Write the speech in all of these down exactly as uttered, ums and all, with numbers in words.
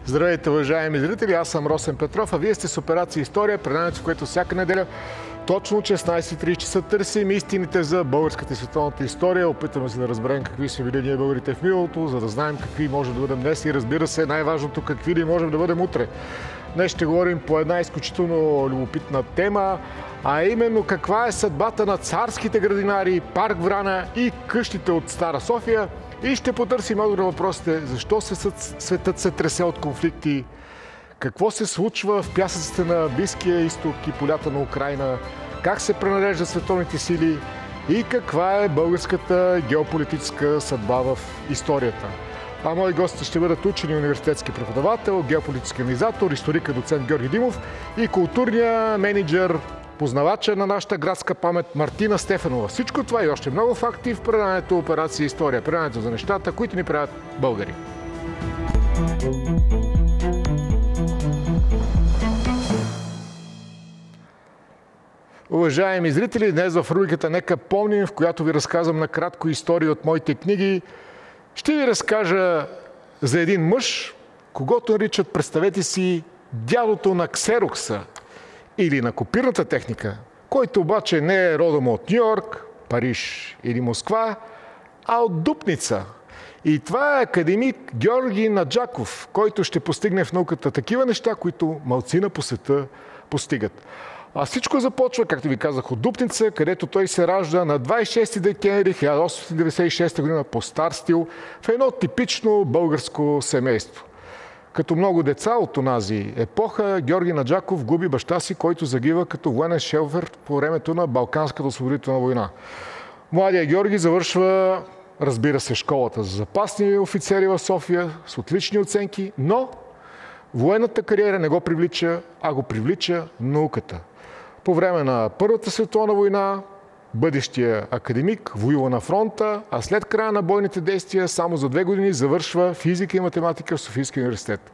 Здравейте, уважаеми зрители! Аз съм Росен Петров, а вие сте с Операция История, предаването, в което всяка неделя точно от шестнайсет и трийсет часа търсим истините за българската и световната история. Опитваме се да разберем какви са били ние българите в миналото, за да знаем какви може да бъдем днес и, разбира се, най-важното, какви ли можем да бъдем утре. Днес ще говорим по една изключително любопитна тема, а именно каква е съдбата на царските градинари, парк Врана и къщите от Стара София. И ще потърсим отговор на въпросите: защо светът се тресе от конфликти, какво се случва в пясъците на Близкия изток и полята на Украйна, как се пренареждат световните сили и каква е българската геополитическа съдба в историята. А мои гости ще бъдат учен и университетски преподавател, геополитически анализатор, историка доцент Георги Димов и културния менеджер, познавача на нашата градска памет Мартина Стефанова. Всичко това и още много факти в предаването Операция История. Предаването за нещата, които ни правят българи. Уважаеми зрители, днес в рубриката "Нека помним", в която ви разказвам накратко истории от моите книги, ще ви разкажа за един мъж, когото наричат, представете си, дядото на ксерокса или на копирната техника, който обаче не е родом от Ню-Йорк, Париж или Москва, а от Дупница. И това е академик Георги Наджаков, който ще постигне в науката такива неща, които малцина по света постигат. А всичко започва, както ви казах, от Дупница, където той се ражда на двайсет и шести декември хиляда осемстотин деветдесет и шеста година по стар стил в едно типично българско семейство. Като много деца от онази епоха, Георги Наджаков губи баща си, който загива като военен шофьор по времето на Балканската освободителна война. Младия Георги завършва, разбира се, школата за запасни офицери в София с отлични оценки, но военната кариера не го привлича, а го привлича науката. По време на Първата световна война бъдещия академик воюва на фронта, а след края на бойните действия само за две години завършва физика и математика в Софийския университет.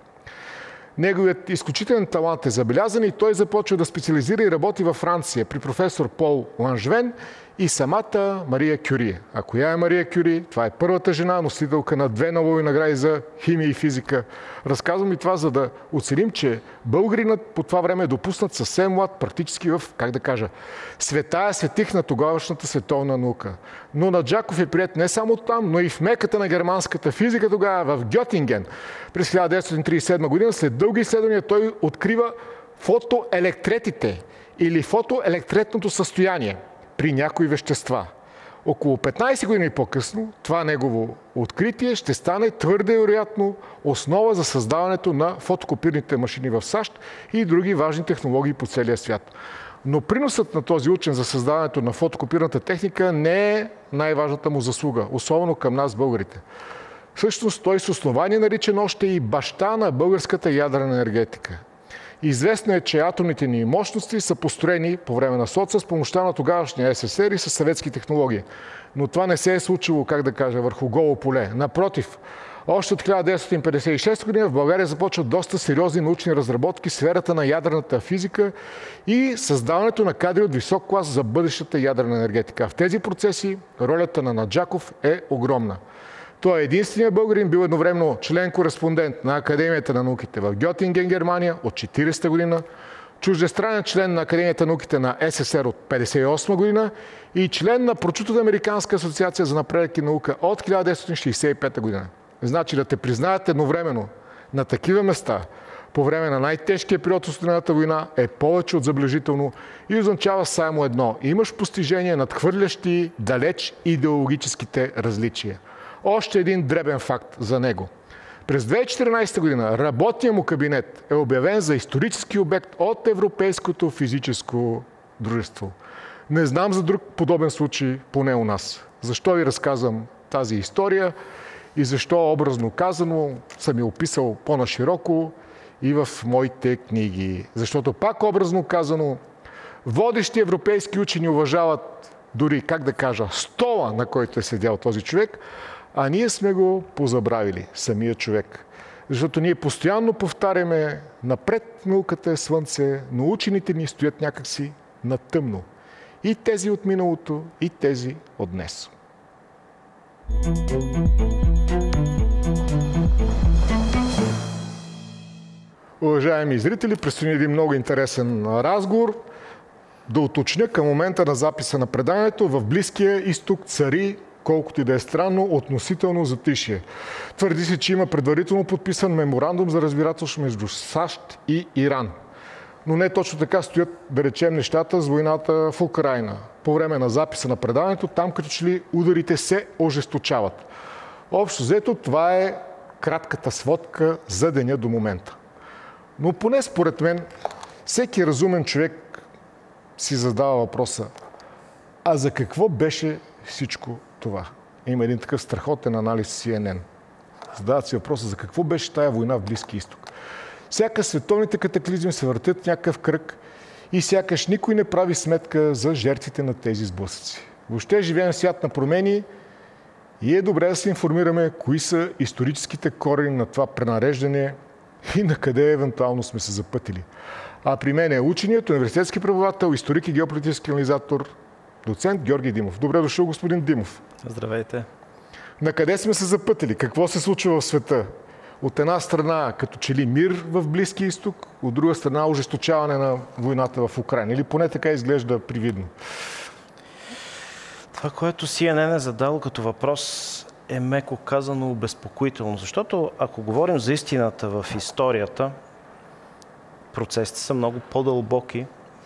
Неговият изключителен талант е забелязан и той започва да специализира и работи във Франция при професор Пол Ланжвен и самата Мария Кюри. А коя е Мария Кюри? Това е първата жена, носителка на две Нобелови награди за химия и физика. Разказвам и това, за да оценим, че българинът по това време е допуснат съвсем млад, практически в, как да кажа, светая светих на тогавашната световна наука. Но Наджаков е приет не само там, но и в меката на германската физика тогава, в Гьотинген. През хиляда деветстотин трийсет и седма година, след дълги изследвания, той открива фотоелектретите или фотоелектретното състояние при някои вещества. Около петнайсет години по-късно това негово откритие ще стане твърде вероятно основа за създаването на фотокопирните машини в САЩ и други важни технологии по целия свят. Но приносът на този учен за създаването на фотокопирната техника не е най-важната му заслуга, особено към нас, българите. Всъщност той с основание наричан още и баща на българската ядрена енергетика. Известно е, че атомните ни мощности са построени по време на соца с помощта на тогавашния Ес Ес Ер и със съветски технологии. Но това не се е случило, как да кажа, върху голо поле. Напротив, още от хиляда деветстотин петдесет и шеста година в България започват доста сериозни научни разработки в сферата на ядрената физика и създаването на кадри от висок клас за бъдещата ядрена енергетика. В тези процеси ролята на Наджаков е огромна. Той е единственият българин, бил едновременно член-кореспондент на Академията на науките в Гьотинген, Германия от четирийсета година, чуждестранен член на Академията на науките на Ес Ес Ер от петдесет и осма година и член на прочутата Американска асоциация за напредък и наука от хиляда деветстотин шейсет и пета година. Значи да те признаят едновременно на такива места по време на най-тежкия период от студената война е повече от забележително и означава само едно: имаш постижения, надхвърлящи далеч идеологическите различия. Още един дребен факт за него. През две хиляди и четиринайсета година работният му кабинет е обявен за исторически обект от Европейското физическо дружество. Не знам за друг подобен случай, поне у нас. Защо ви разказвам тази история и защо, образно казано, съм я описал по-нашироко и в моите книги? Защото, пак образно казано, водещи европейски учени уважават дори, как да кажа, стола, на който е седял този човек, а ние сме го позабравили, самия човек. Защото ние постоянно повтаряме: напред науката е слънце, но учените ни стоят някакси на тъмно. И тези от миналото, и тези от днес. Уважаеми зрители, предстои един много интересен разговор. Да уточня, към момента на записа на преданието в Близкия изток цари, колкото и да е странно, относително затишие. Твърди се, че има предварително подписан меморандум за разбирателство между САЩ и Иран. Но не точно така стоят, да речем, нещата с войната в Украйна. По време на записа на преданието, там като че ли ударите се ожесточават. Общо взето, това е кратката сводка за деня до момента. Но поне според мен, всеки разумен човек си задава въпроса: а за какво беше всичко това? Има един такъв страхотен анализ Си Ен Ен. Задават си въпроса: за какво беше тая война в Близки изток? Сякаш световните катаклизми се въртят в някакъв кръг и сякаш никой не прави сметка за жертвите на тези сблъсъци. Въобще живеем в свят на промени и е добре да се информираме кои са историческите корени на това пренареждане и на къде евентуално сме се запътили. А при мен е ученият, университетски преподавател, историк и геополитически анализатор, доцент Георги Димов. Добре дошъл, господин Димов. Здравейте. На къде сме се запътили? Какво се случва в света? От една страна като че ли мир в Близкия изток, от друга страна ожесточаване на войната в Украйна. Или поне така изглежда привидно. Това, което Си Ен Ен е задал като въпрос, е меко казано обезпокоително. Защото ако говорим за истината в историята, процесите са много по-дълбоки.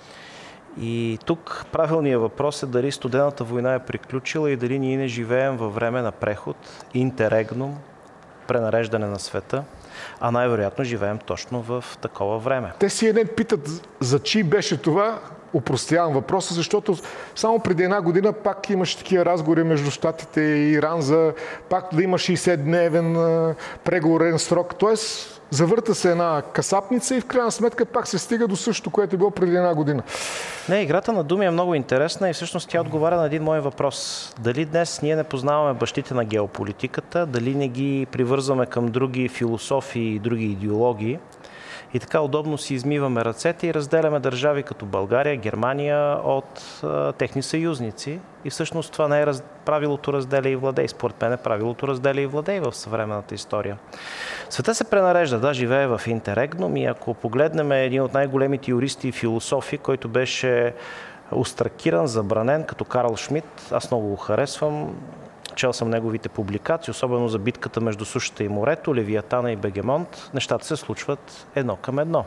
И тук правилният въпрос е дали студената война е приключила и дали ние не живеем във време на преход, интеррегнум, пренареждане на света, а най-вероятно живеем точно в такова време. Те Си Ен Ен питат за чи беше това. Упростявам въпроса, защото само преди една година пак имаше такива разговори между Щатите и Иран за пак да има шейсетдневен преговорен срок. Тоест, завърта се една касапница и в крайна сметка пак се стига до същото, което е било преди една година. Не, играта на думи е много интересна и всъщност тя отговаря на един мой въпрос. Дали днес ние не познаваме бащите на геополитиката, дали не ги привързваме към други философии и други идеологии, и така удобно си измиваме ръцете и разделяме държави като България, Германия от а, техни съюзници. И всъщност това не е раз... правилото разделя и владей. Според мен е правилото разделя и владей в съвременната история. Света се пренарежда, да, живее в интеррегнум и ако погледнем един от най-големите юристи и философи, който беше остракиран, забранен, като Карл Шмидт, аз много го харесвам. Чел съм неговите публикации, особено за битката между сушата и морето, Левиатана и Бегемонт. Нещата се случват едно към едно.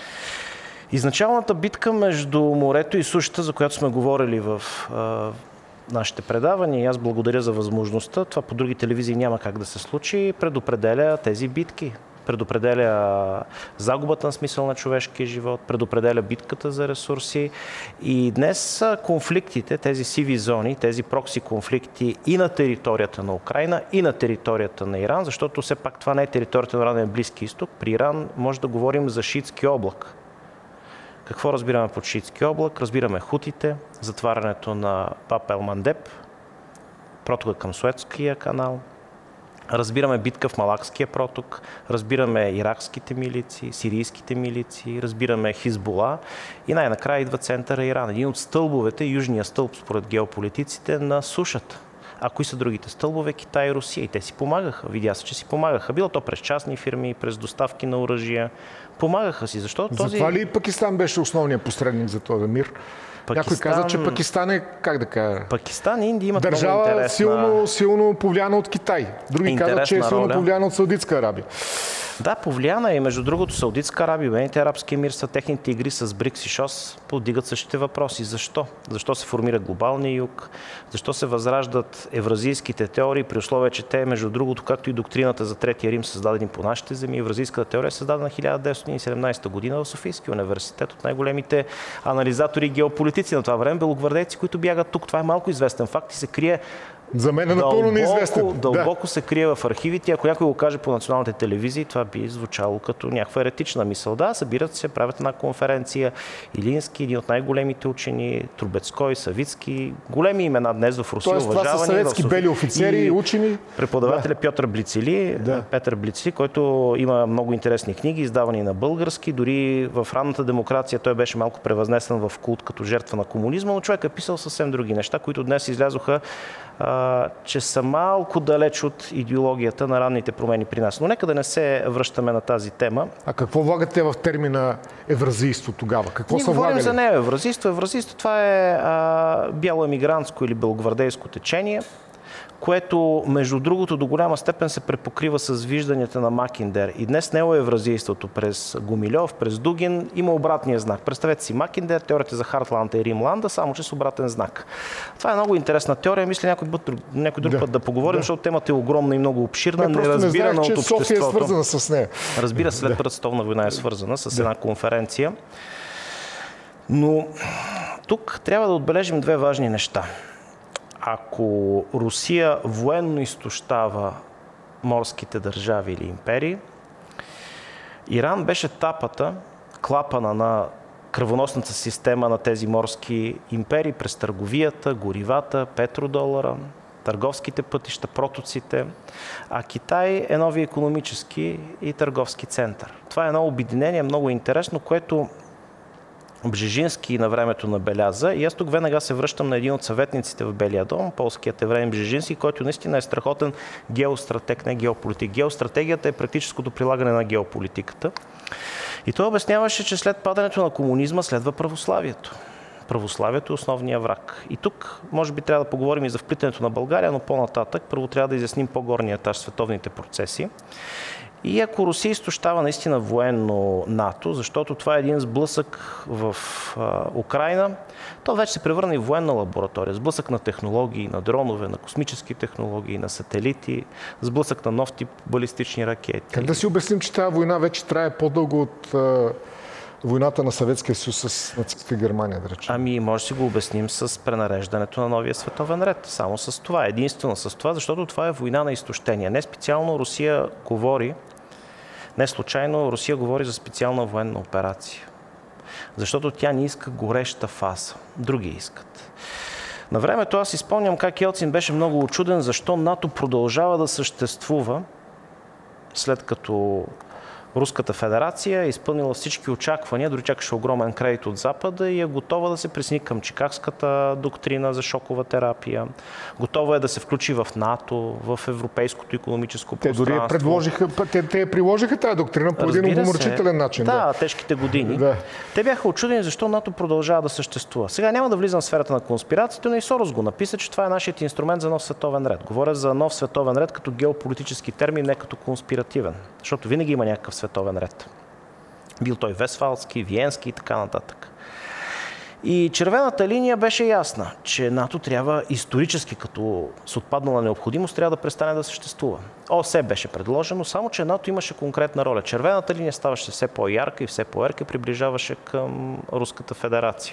Изначалната битка между морето и сушата, за която сме говорили в а, нашите предавания, и аз благодаря за възможността, това по други телевизии няма как да се случи, предопределя тези битки. Предопределя загубата на смисъл на човешкия живот, предопределя битката за ресурси. И днес конфликтите, тези сиви зони, тези прокси конфликти и на територията на Украйна, и на територията на Иран, защото все пак това не е територията на Иран, е Близки изток. При Иран може да говорим за шиитски облак. Какво разбираме под шиитски облак? Разбираме хутите, затварянето на Баб ел Мандеб, протока към Суецкия канал. Разбираме битка в Малакския проток, разбираме иракските милиции, сирийските милиции, разбираме Хизбула и най-накрая идва центъра Иран. Един от стълбовете, южния стълб според геополитиците, на сушата. А кои са другите стълбове? Китай и Русия. И те си помагаха. Видя се, че си помагаха. Било то през частни фирми, през доставки на оръжия. Помагаха си. Защо? Този... Затова ли Пакистан беше основният посредник за този мир? Пакистан... Някой каза, че Пакистан е, как да кажа... Пакистан и Индия имат държава много интересна... силно, силно повлияна от Китай. Други казват, че е силно роля. повлияна от Саудитска Арабия. Да, повлияна и между другото Саудитска Арабия, Обединените арабски емирства, техните игри с БРИКС и ШОС подигат същите въпроси. Защо? Защо се формира глобалния юг? Защо се възраждат евразийските теории, при условие, че те, между другото, както и доктрината за Третия Рим, създадени по нашите земи, евразийската теория е създадена хиляда деветстотин и седемнадесета година в Софийския университет от най-големите анализатори и геополитици на това време, белогвардейци, които бягат тук. Това е малко известен факт и се крие За мен е напълно неизвестен. Дълбоко да. се крие в архивите. Ако някой го каже по националните телевизии, това би звучало като някаква еретична мисъл. Да, събират се, правят една конференция. Илински, един от най-големите учени, Трубецкой, Савицки, големи имена днес в Русия, уважавани. Тоест това са съветски бели офицери и учени. Преподавателя да. Пьотър Блицели, да. Петър Блицели, който има много интересни книги, издавани на български. Дори в ранната демокрация той беше малко превъзнесен в култ като жертва на комунизма, но човек е писал съвсем други неща, които днес излязоха а, че са малко далеч от идеологията на ранните промени при нас. Но нека да не се връщаме на тази тема. А какво влагате в термина евразийство тогава? Какво Ние са говорим влагали? за нео евразийство. Евразийство това е а, бяло емигрантско или белогвардейско течение, което, между другото, до голяма степен се препокрива с вижданията на Макиндер. И днес неоевразийството през Гумилев, през Дугин има обратния знак. Представете си Макиндер, теорията за Хартланда и Римланда, само че с обратен знак. Това е много интересна теория. Мисля някой, път, някой друг да. път да поговорим, да. Защото темата е огромна и много обширна, не, неразбирана от обществото. София е свързана с нея. Разбира се, след Първата световна война е свързана с да. една конференция. Но тук трябва да отбележим две важни неща. Ако Русия военно изтощава морските държави или империи, Иран беше тапата, клапана на кръвоносната система на тези морски империи през търговията, горивата, петродолара, търговските пътища, протоците, а Китай е нови икономически и търговски център. Това е едно обединение много интересно, което Бжежински на времето набеляза. И аз тук веднага се връщам на един от съветниците в Белия дом, полският евреин Бжежински, който наистина е страхотен геостратег, не геополитик. Геостратегията е практическото прилагане на геополитиката. И той обясняваше, че след падането на комунизма следва православието. Православието е основния враг. И тук може би трябва да поговорим и за вплитането на България, но по-нататък първо трябва да изясним по-горния етаж, световните процеси. И ако Русия изтощава наистина военно НАТО, защото това е един сблъсък в а, Украйна, то вече се превърна и в военна лаборатория. Сблъсък на технологии, на дронове, на космически технологии, на сателити, сблъсък на нов тип балистични ракети. Как да си обясним, че тази война вече трае по-дълго от а, войната на Съветския съюз с нацистска Германия, да речем? Ами, може да си го обясним с пренареждането на новия световен ред. Само с това. Единствено с това, защото това е война на изтощение. Не специално Русия говори, не случайно Русия говори за специална военна операция. Защото тя не иска гореща фаза. Други искат. На времето аз изпомням как Елцин беше много учуден, защо НАТО продължава да съществува, след като Руската федерация е изпълнила всички очаквания, дори чакаше огромен кредит от Запада и е готова да се присъедини към Чикагската доктрина за шокова терапия. Готова е да се включи в НАТО, в европейското икономическо те пространство. Те дори предложиха, те, те приложиха тази доктрина по Разбира един уморчителен начин. Да, да, тежките години. Да. Те бяха очудени защо НАТО продължава да съществува. Сега няма да влизам в сферата на конспирациите, но и Сорос го написа, че това е нашият инструмент за нов световен ред. Говоря за нов световен ред като геополитически термин, не като конспиративен. Защото винаги има някакъв световен ред. Бил той Вестфалски, Виенски и така нататък. И червената линия беше ясна, че НАТО трябва исторически, като с отпаднала необходимост, трябва да престане да съществува. ОСЕ беше предложено, само че НАТО имаше конкретна роля. Червената линия ставаше все по-ярка и все по-ярка и приближаваше към Руската федерация.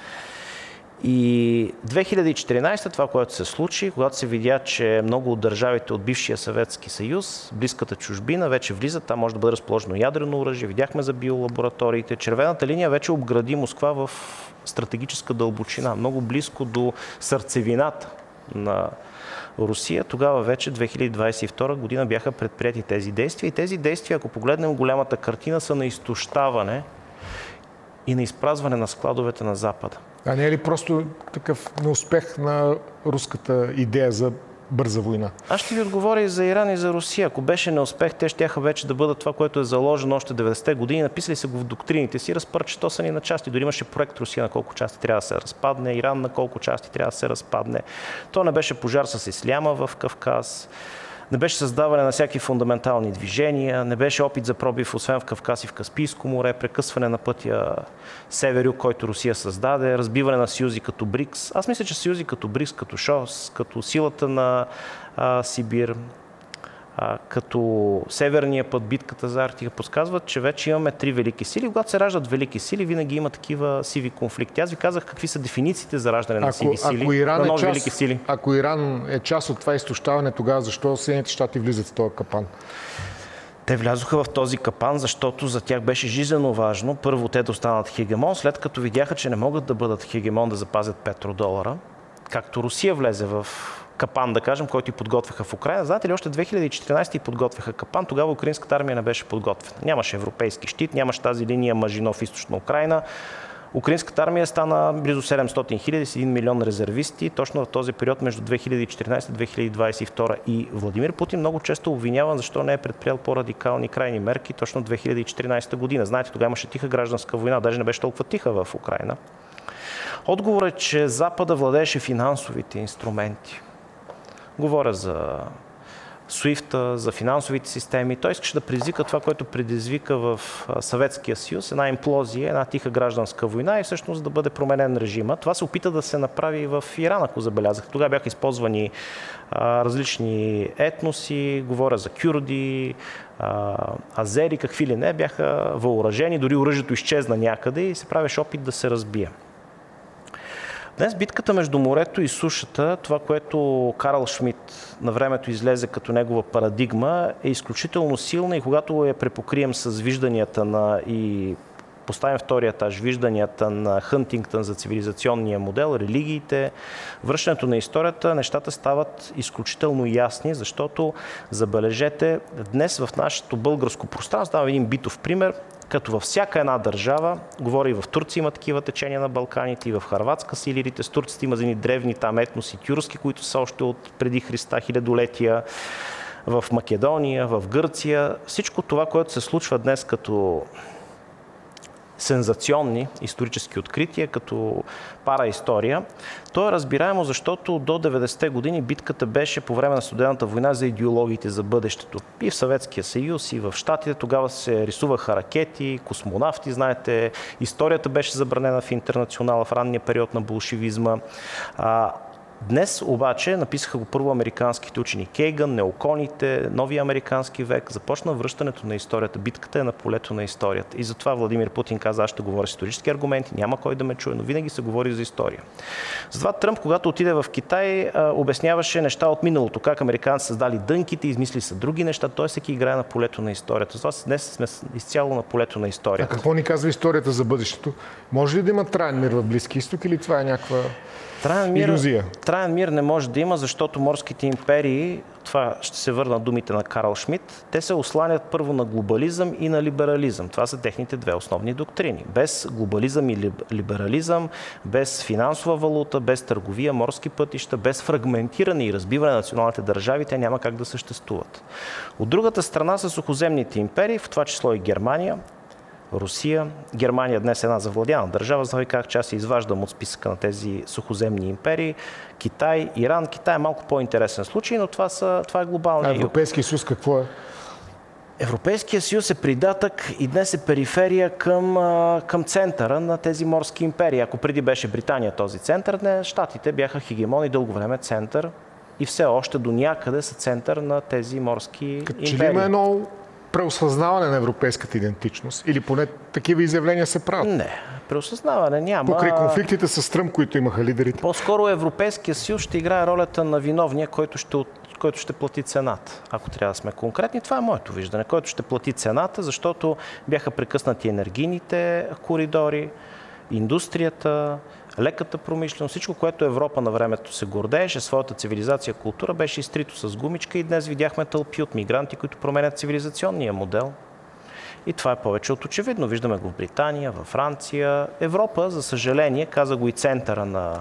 И две хиляди и четиринадесета това, което се случи, когато се видя, че много от държавите от бившия Съветски съюз, близката чужбина, вече влизат, там може да бъде разположено ядрено оръжие, видяхме за биолабораториите. Червената линия вече обгради Москва в стратегическа дълбочина, много близко до сърцевината на Русия. Тогава вече две хиляди двадесет и втора година бяха предприети тези действия. И тези действия, ако погледнем голямата картина, са на изтощаване и на изпразване на складовете на Запада. А не е ли просто такъв неуспех на руската идея за бърза война? Аз ще ви отговоря и за Иран, и за Русия. Ако беше неуспех, те щяха вече да бъдат това, което е заложено още деветдесетте години. Написали са го в доктрините си, разпърчетосани на части. Дори имаше проект Русия на колко части трябва да се разпадне, Иран на колко части трябва да се разпадне. То не беше пожар с исляма в Кавказ. Не беше създаване на всякакви фундаментални движения, не беше опит за пробив, освен в Кавказ и в Каспийско море, прекъсване на пътя север-юг, който Русия създаде, разбиване на съюзи като БРИКС. Аз мисля, че съюзи като БРИКС, като ШОС, като силата на а, Сибир, а, като Северния път, битката за Арктика, подсказват, че вече имаме три велики сили. Когато се раждат велики сили, винаги има такива сиви конфликти. Аз ви казах какви са дефинициите за раждане на ако, сиви сили, ако Иран на нови е част, велики сили. Ако Иран е част от това изтощаване, тогава защо Съединените щати влизат в този капан? Те влязоха в този капан, защото за тях беше жизнено важно първо те да останат хегемон, след като видяха, че не могат да бъдат хегемон, да запазят петродолара, както Русия влезе в капан, да кажем, който и подготвяха в Украйна. Знаете ли, още две хиляди и четиринадесета и подготвяха капан, тогава украинската армия не беше подготвена. Нямаше европейски щит, нямаше тази линия Мажинов източна Украйна. Украинската армия стана близо седемстотин хиляди с един милион резервисти, точно в този период между две хиляди и четиринадесета - две хиляди двадесет и втора. И Владимир Путин много често обвинява защо не е предприел по-радикални крайни мерки точно две хиляди и четиринадесета година. Знаете, тогава имаше тиха гражданска война, даже не беше толкова тиха в Украйна. Отговорът е, че Запада владееше финансовите инструменти. Говоря за суифта, за финансовите системи. Той искаше да предизвика това, което предизвика в Съветския съюз, една имплозия, една тиха гражданска война и всъщност да бъде променен режима. Това се опита да се направи в Иран, ако забелязах. Тогава бяха използвани а, различни етноси, говоря за кюрди, а, азери, какви ли не, бяха въоръжени, дори оръжието изчезна някъде и се правеше опит да се разбие. Днес битката между морето и сушата, това, което Карл Шмидт на времето излезе като негова парадигма, е изключително силна и когато я препокрием с вижданията на и поставим втория етаж, вижданията на Хантингтън за цивилизационния модел, религиите, връщането на историята, нещата стават изключително ясни, защото, забележете, днес в нашето българско пространство, давам един битов пример, като във всяка една държава, говоря и в Турция има такива течения на Балканите, и в Хърватска са илирите, с турците има едни древни там етноси тюрски, които са още от преди Христа хилядолетия, в Македония, в Гърция. Всичко това, което се случва днес като сензационни исторически открития, като параистория, то е разбираемо, защото до деветдесетте години битката беше по време на студената война за идеологиите за бъдещето. И в Съветския съюз, и в Щатите тогава се рисуваха ракети, космонавти, знаете, историята беше забранена в интернационала в ранния период на болшевизма. Днес обаче написаха го първо американските учени Кейгън, неоконите, новия американски век, започна връщането на историята. Битката е на полето на историята. И затова Владимир Путин каза, аз ще говоря с исторически аргументи, няма кой да ме чуе, но винаги се говори за история. Затова Тръмп, когато отиде в Китай, обясняваше неща от миналото, как американци създали дънките, измисли са други неща, той всеки играе на полето на историята. Затова днес сме изцяло на полето на историята. А какво ни казва историята за бъдещето? Може ли да има траен мир в Близки изток или това е някаква Траен мир, илюзия? Траен мир не може да има, защото морските империи, това ще се върна думите на Карл Шмидт, те се осланят първо на глобализъм и на либерализъм. Това са техните две основни доктрини. Без глобализъм и либерализъм, без финансова валута, без търговия, морски пътища, без фрагментиране и разбиване на националните държави, те няма как да съществуват. От другата страна са сухоземните империи, в това число и Германия, Русия. Германия днес е една завладяна държава, за как че аз се изваждам от списъка на тези сухоземни империи. Китай, Иран. Китай е малко по-интересен случай, но това, са, това е глобалния. А Европейския съюз какво е? Европейския съюз е придатък и днес е периферия към, към центъра на тези морски империи. Ако преди беше Британия този център, днес щатите бяха хегемони дълго време център и все още до някъде са център на тези морски Като империи. Че ли има едно преосъзнаване на европейската идентичност? Или поне такива изявления се правят? Не, преосъзнаване няма. Покрай конфликтите с Тръмп, които имаха лидерите? По-скоро Европейския съюз ще играе ролята на виновния, който ще, който ще плати цената. Ако трябва да сме конкретни, това е моето виждане. Който ще плати цената, защото бяха прекъснати енергийните коридори, индустрията, леката промишленост, всичко, което Европа на времето се гордееше, своята цивилизация, култура, беше изтрито с гумичка и днес видяхме тълпи от мигранти, които променят цивилизационния модел. И това е повече от очевидно. Виждаме го в Британия, във Франция. Европа, за съжаление, каза го и центъра на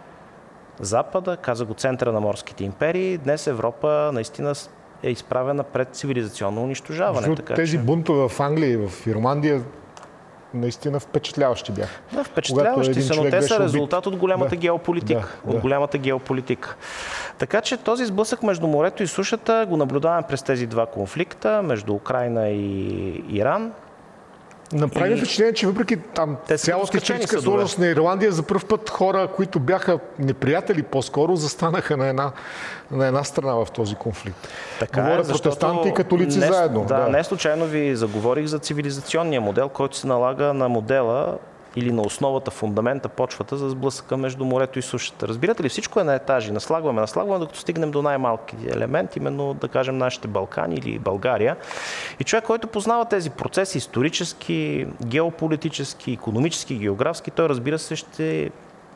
Запада, каза го центъра на морските империи. Днес Европа наистина е изправена пред цивилизационно унищожаване. Така, тези че... бунтове в Англия и в Ирландия наистина впечатляващи бяха. Да, впечатляващи са, но те са резултат от голямата да, геополитика. Да, от да. голямата геополитика. Така че този сблъсък между морето и сушата го наблюдаваме през тези два конфликта, между Украйна и Иран. Направи впечатление, че въпреки там цялата историческа сложност на Ирландия, за първ път хора, които бяха неприятели по-скоро, застанаха на една, на една страна в този конфликт. Така Говоря е, протестанти и католици не, заедно. Да, да, не случайно ви заговорих за цивилизационния модел, който се налага на модела или на основата, фундамента, почвата за сблъсъка между морето и сушата. Разбирате ли, всичко е на етажи. Наслагваме, наслагваме, докато стигнем до най-малки елемент, именно да кажем нашите Балкани или България. И човек, който познава тези процеси, исторически, геополитически, икономически, географски, той разбира се ще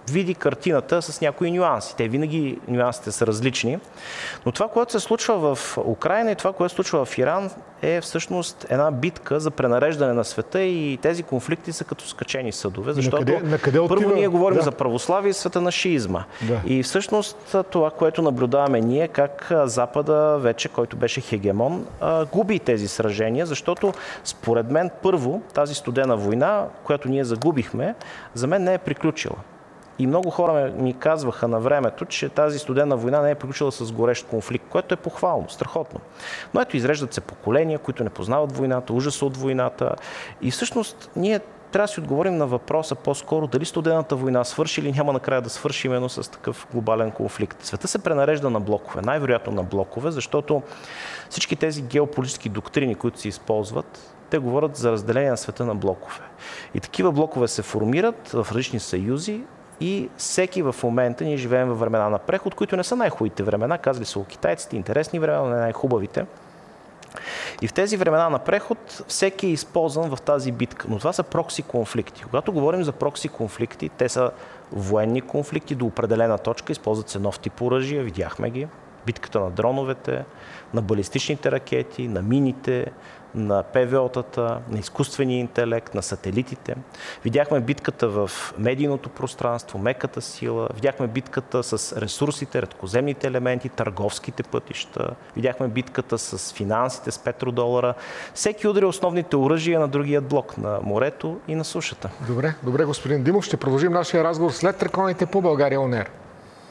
види картината с някои нюанси. Те винаги нюансите са различни. Но това, което се случва в Украйна и това, което се случва в Иран, е всъщност една битка за пренареждане на света и тези конфликти са като скачени съдове, защото на къде, на къде отива? Първо ние говорим да. за православие и света на шиизма. Да. И всъщност това, което наблюдаваме ние, как Запада вече, който беше хегемон, губи тези сражения, защото според мен първо тази студена война, която ние загубихме, за мен не е приключила. И много хора ми казваха на времето, че тази студена война не е приключила с горещ конфликт, което е похвално, страхотно. Но ето, изреждат се поколения, които не познават войната, ужаса от войната. И всъщност ние трябва да си отговорим на въпроса по-скоро дали студената война свърши или няма накрая да свърши именно с такъв глобален конфликт. Света се пренарежда на блокове, най-вероятно на блокове, защото всички тези геополитически доктрини, които се използват, те говорят за разделение на света на блокове. И такива блокове се формират в различни съюзи и всеки в момента, ние живеем във времена на преход, които не са най-хубавите времена, казали са китайците, интересни времена, но не най-хубавите. И в тези времена на преход всеки е използван в тази битка. Но това са прокси конфликти. Когато говорим за прокси конфликти, те са военни конфликти до определена точка, използват се нов тип оръжия, видяхме ги. Битката на дроновете, на балистичните ракети, на мините, на ПВО-тата, на изкуствения интелект, на сателитите. Видяхме битката в медийното пространство, меката сила, видяхме битката с ресурсите, редкоземните елементи, търговските пътища, видяхме битката с финансите, с петродолара. Всеки удари основните оръжия на другият блок, на морето и на сушата. Добре, добре, господин Димов. Ще продължим нашия разговор след рекламите по България Он Ер.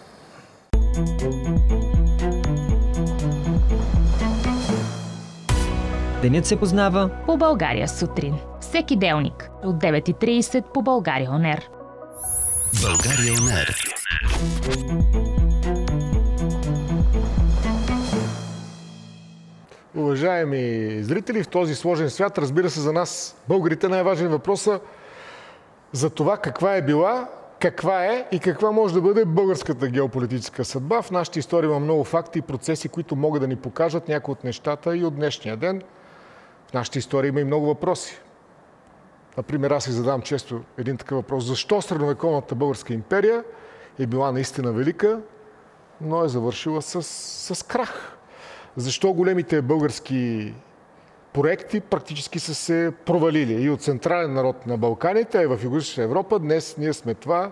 Денят се познава по България сутрин. Всеки делник от девет и трийсет по България Он Ер. България Он Ер. Уважаеми зрители, в този сложен свят, разбира се, за нас, българите, най-важен въпрос е за това каква е била, каква е и каква може да бъде българската геополитическа съдба. В нашата история има много факти и процеси, които могат да ни покажат някои от нещата и от днешния ден. В нашата история има и много въпроси. Например, аз си задавам често един такъв въпрос. Защо средновековната българска империя е била наистина велика, но е завършила с, с крах? Защо големите български проекти практически са се провалили? И от централен народ на Балканите, и в Югоизточна Европа днес ние сме това,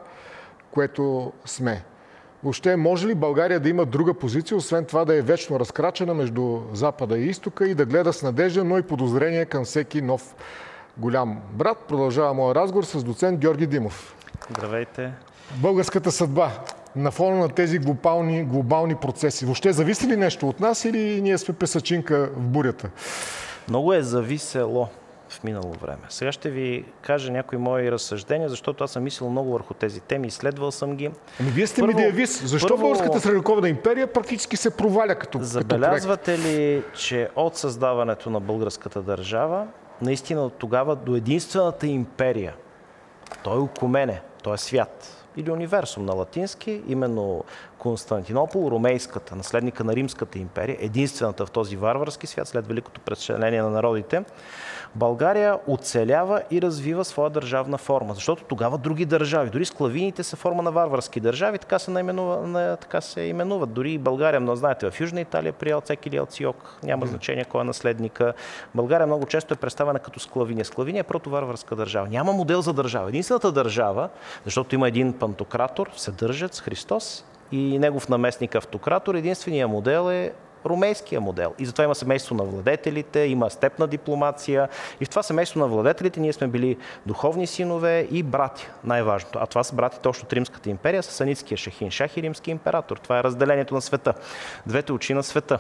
което сме. Въобще, може ли България да има друга позиция, освен това да е вечно разкрачена между Запада и Изтока и да гледа с надежда, но и подозрение към всеки нов голям брат? Продължава моя разговор с доцент Георги Димов. Здравейте. Българската съдба на фона на тези глобални, глобални процеси. Въобще зависи ли нещо от нас или ние сме песачинка в бурята? Много е зависело в минало време. Сега ще ви кажа някои мои разсъждения, защото аз съм мислил много върху тези теми, изследвал съм ги. Ами вие сте Първо, медиевист. Защо първо, българската средновековна империя практически се проваля като, забелязвате като проект? ли, че от създаването на българската държава, наистина от тогава до единствената империя, той е Окумене, той е свят, или универсум на латински, именно Константинопол, ромейската, наследника на Римската империя, единствената в този варварски свят след великото преселение на народите, България оцелява и развива своя държавна форма, защото тогава други държави, дори склавините са форма на варварски държави, така се, наименува, така се именуват. Дори и България, но знаете, в Южна Италия при Алцек или Алциок, няма значение кой е наследника. България много често е представена като склавиния. Склавиния е протоварварска държава. Няма модел за държава. Единствената държава, защото има един пантократор, Вседържец, Христос, и негов наместник автократор, единственият модел е ромейския модел. И затова има семейство на владетелите, има степна дипломация. И в това семейство на владетелите ние сме били духовни синове и братя, най-важното. А това са братите още от Римската империя, с Санитския шахин, шах и римски император. Това е разделението на света. Двете очи на света.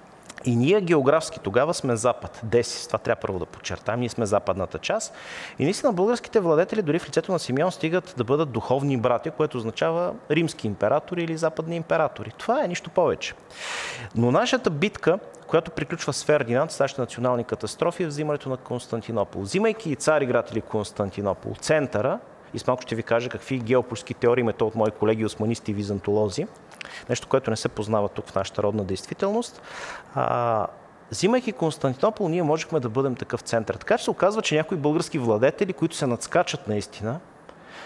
И ние географски тогава сме Запад. Десис, това трябва първо да подчертаем. Ние сме западната част. И наистина българските владетели дори в лицето на Симеон стигат да бъдат духовни братя, което означава римски императори или западни императори. Това е нищо повече. Но нашата битка, която приключва с Фердинанд, с нашите национални катастрофи, е взимането на Константинопол. Взимайки и Цариград или Константинопол, центъра, и с малко ще ви кажа какви геополитически теории има то от мои колеги османисти и византолози, нещо, което не се познава тук в нашата родна действителност. А, взимайки Константинопол, ние можехме да бъдем такъв център. Така че се оказва, че някои български владетели, които се надскачат наистина,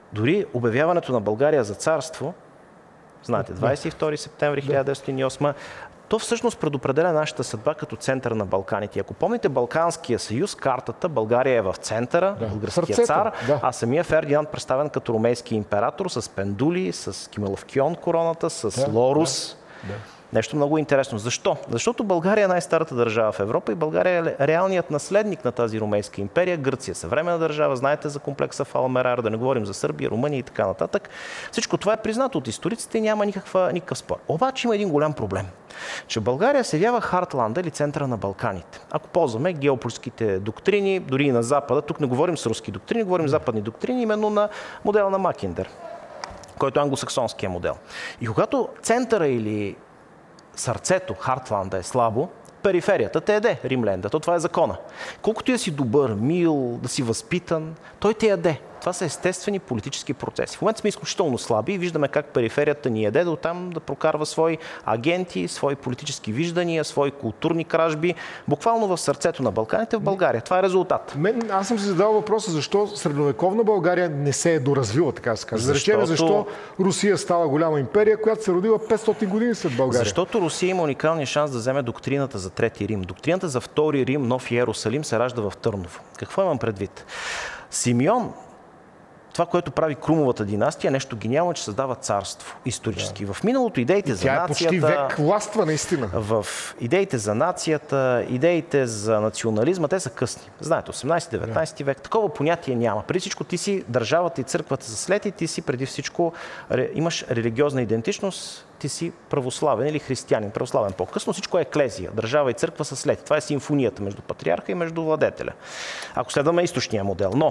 Дори обявяването на България за царство, знаете, двадесет и втори септември хиляда деветстотин и осма, то всъщност предопределя нашата съдба като център на Балканите. Ако помните Балканския съюз, картата, България е в центъра, Да. българския Сърцето, цар, да. а самия Фердинанд представен като румейски император с пендули, с кимеловкион короната, с Да, лорус. Да. Нещо много интересно. Защо? Защото България е най-старата държава в Европа и България е реалният наследник на тази румейска империя. Гърция е съвременна държава, знаете за комплекса Фалмерар, да не говорим за Сърбия, Румъния и така нататък. Всичко това е признато от историците и няма никаква, никакъв спор. Обаче има един голям проблем, че България се явява Хартланда или центъра на Балканите. Ако ползваме геополитическите доктрини, дори и на Запада, тук не говорим с руски доктрини, говорим западни доктрини, именно на модела на Макиндер, който е англосаксонския модел. И когато центъра или сърцето, Хартланда е слабо, периферията те яде, римленда. То това е закона. Колкото и да си добър, мил, да си възпитан, той те яде. Това са естествени политически процеси. В момента сме изключително слаби и виждаме как периферията ни яде, да оттам да прокарва свои агенти, свои политически виждания, свои културни кражби, буквално в сърцето на Балканите в България. Това е резултат. Мен, аз съм си задал въпроса, защо средновековна България не се е доразвила, така да се каже. Защото... Да речем, защо Русия става голяма империя, която се родила петстотин години след България. Защото Русия има уникалния шанс да вземе доктрината за Трети Рим. Доктрината за Втори Рим, Нов Йерусалим се ражда в Търново. Какво имам предвид? Симеон, това, което прави Крумовата династия, е нещо гениално, че създава царство исторически. Да. В миналото идеите за Тя е нацията... почти век властва, наистина. В идеите за нацията, идеите за национализма, те са късни. Знаете, осемнадесети-деветнадесети век, такова понятие няма. Преди всичко ти си държавата и църквата са след и ти си преди всичко имаш религиозна идентичност, ти си православен или християнин. Православен по-късно, всичко е еклезия. Държава и църква са след. Това е симфонията между патриарха и между владетеля. Ако следваме източния модел. Но